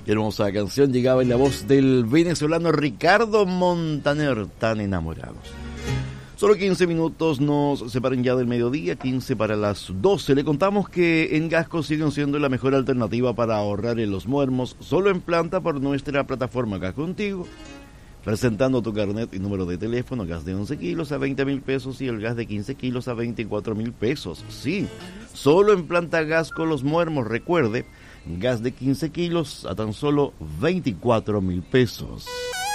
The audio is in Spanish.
Qué hermosa canción llegaba en la voz del venezolano Ricardo Montaner, Tan Enamorados. Solo 15 minutos nos separan ya del mediodía, 15 para las 12. Le contamos que en Gasco siguen siendo la mejor alternativa para ahorrar en los muermos, solo en planta por nuestra plataforma Gas Contigo, presentando tu carnet y número de teléfono. Gas de 11 kilos a 20.000 pesos y el gas de 15 kilos a 24.000 pesos. Sí, solo en planta Gasco Los Muermos, recuerde, gas de 15 kilos a tan solo 24.000 pesos.